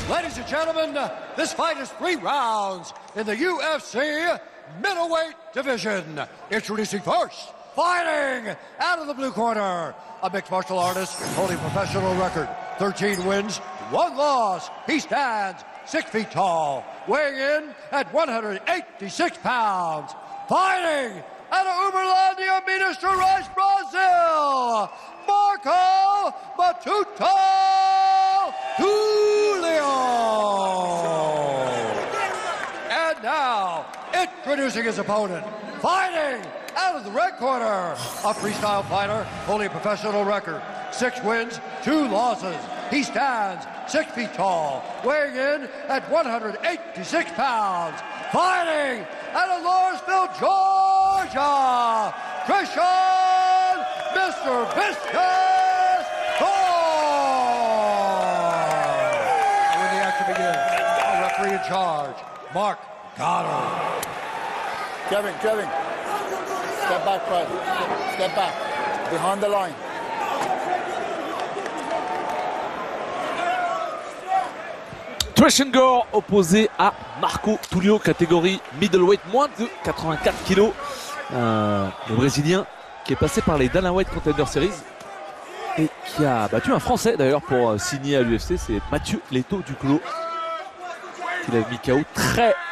Ladies and gentlemen, this fight is 3 rounds in the UFC middleweight division. Introducing first, fighting out of the blue corner, a mixed martial artist holding professional record, 13 wins, 1 loss. He stands 6 feet tall, weighing in at 186 pounds. Fighting out of Uberlândia, Minas Gerais, Brazil, Marco Matuto Tulio. And now, introducing his opponent, fighting out of the red corner, a freestyle fighter holding a professional record, 6 wins, 2 losses. He stands 6 feet tall, weighing in at 186 pounds. Fighting out of Lawrenceville, Georgia, Christian Mr. Vicious Thorne. And when the action begins, our referee in charge, Mark Goddard. Kevin, step back, Fred. Step back, behind the line. Trish Gore opposé à Marco Tulio, catégorie middleweight, moins de 84 kg. Le Brésilien qui est passé par les Dana White Contender Series et qui a battu un Français d'ailleurs pour signer à l'UFC, c'est Mathieu Leto Duclos, qu'il a mis KO très